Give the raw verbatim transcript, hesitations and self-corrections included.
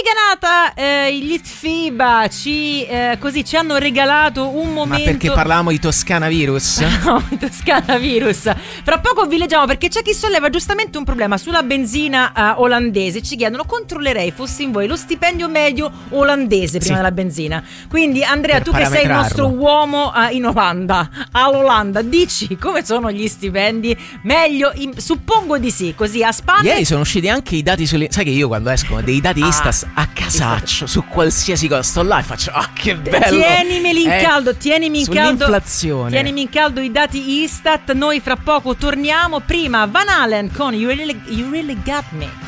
Sfiganata, eh, gli Tfiba ci, eh, così, ci hanno regalato un momento. Ma perché parlavamo di Toscana Virus? No, di Toscana Virus. Fra poco vi leggiamo, perché c'è chi solleva giustamente un problema sulla benzina uh, olandese. Ci chiedono: controllerei, fossi in voi, lo stipendio medio olandese prima sì. della benzina. Quindi Andrea, per tu che sei il nostro uomo uh, in Olanda, all'Olanda, dici come sono gli stipendi? Meglio, in, suppongo di sì, così a spanne. Ieri sono usciti anche i dati sulle... Sai che io quando escono dei dati ah, Istat a casaccio su qualsiasi cosa sto là e faccio ah oh, che bello. Tienimeli in eh, caldo, tienimi in caldo. Sull'inflazione. Tienimi in caldo i dati Istat. Noi fra poco torniamo. Prima Van Halen con You Really, you really Got Me.